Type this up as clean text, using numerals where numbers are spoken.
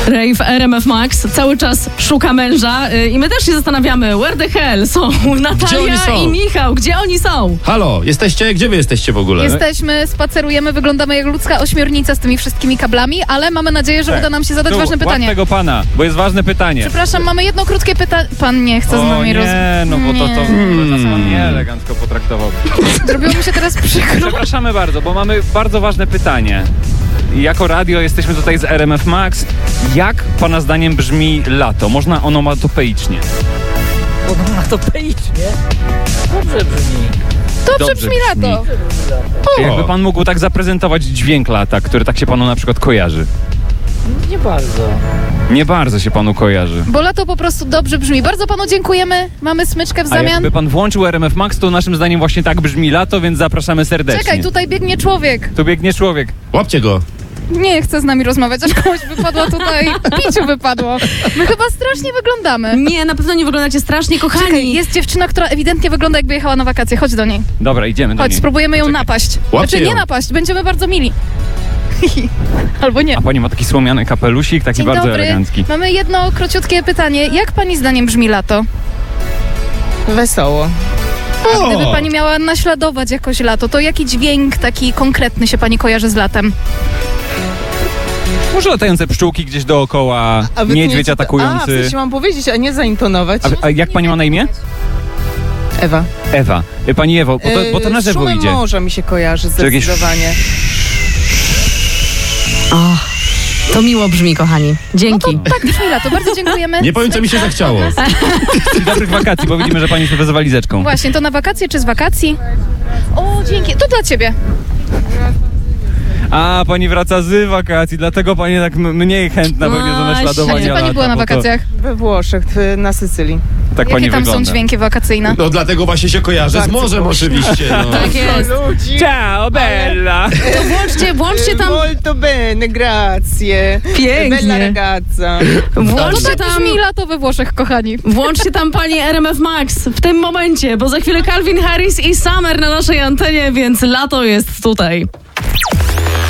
Rave RMF Max cały czas szuka męża i my też się zastanawiamy, where the hell są Natalia i Michał, gdzie oni są? Halo, jesteście? Gdzie wy jesteście w ogóle? Jesteśmy, spacerujemy, wyglądamy jak ludzka ośmiornica z tymi wszystkimi kablami, ale mamy nadzieję, że uda nam się zadać ważne pytanie. Łap tego pana, bo jest ważne pytanie. Przepraszam, mamy jedno krótkie pytanie. Pan nie chce z nami rozmawiać. No bo to nas pan nieelegancko potraktował. Zrobiło mi się teraz przykro. Przepraszamy bardzo, bo mamy bardzo ważne pytanie. Jako radio jesteśmy tutaj z RMF Max. Jak pana zdaniem brzmi lato? Można onomatopeicznie. Onomatopeicznie? Dobrze brzmi. Dobrze brzmi lato. Jakby pan mógł tak zaprezentować dźwięk lata, który tak się panu na przykład kojarzy. Nie bardzo. Nie bardzo się panu kojarzy. Bo lato po prostu dobrze brzmi. Bardzo panu dziękujemy. Mamy smyczkę w A zamian. jakby pan włączył RMF Max, to naszym zdaniem właśnie tak brzmi lato, więc zapraszamy serdecznie. Czekaj, tutaj biegnie człowiek. Tu biegnie człowiek. Łapcie go. Nie chce z nami rozmawiać, aż komuś wypadło tutaj. Piciu wypadło. My chyba strasznie wyglądamy. Nie, na pewno nie wyglądacie strasznie, kochani. Czekaj, jest dziewczyna, która ewidentnie wygląda, jakby jechała na wakacje. Chodź do niej. Dobra, idziemy do Chodź, niej. spróbujemy ją Poczekaj. napaść. Łapcie Znaczy nie ją. napaść, będziemy bardzo mili. Albo nie. A pani ma taki słomiany kapelusik, taki Dzień bardzo dobry. elegancki. Mamy jedno króciutkie pytanie. Jak pani zdaniem brzmi lato? Wesoło. A gdyby pani miała naśladować jakoś lato, to jaki dźwięk taki konkretny się pani kojarzy z latem? Może latające pszczółki gdzieś dookoła, A wy niedźwiedź A, w atakujący. sensie mam powiedzieć, a nie zaintonować. A jak pani ma na imię? Ewa. Ewa. Pani Ewo, bo to na drzewo szumem idzie. morza mi się kojarzy Czy jakieś- zdecydowanie. To miło brzmi, kochani. Dzięki. Tak brzmi lato, bardzo dziękujemy. Nie powiem, co mi się zachciało. Dobrych wakacji, bo widzimy, że pani sobie z walizeczką. Właśnie, to na wakacje czy z wakacji? O, dzięki. To dla ciebie. A, pani wraca z wakacji, dlatego pani tak mniej chętna pewnie do Właśnie. naśladowania Gdzie pani lata, była na bo to wakacjach? We Włoszech, na Sycylii. Tak pani Jakie tam wygląda. są dźwięki wakacyjne? No dlatego właśnie się kojarzę z Bardzo morzem proszę. oczywiście. No. Tak jest. Ludzi. Ciao, bella! To włączcie tam, Molto bene, grazie. Pięknie. Bella ragazza. To włączcie tak tam, brzmi lato we Włoszech, kochani. włączcie tam pani RMF Max w tym momencie, bo za chwilę Calvin Harris i Summer na naszej antenie, więc lato jest tutaj.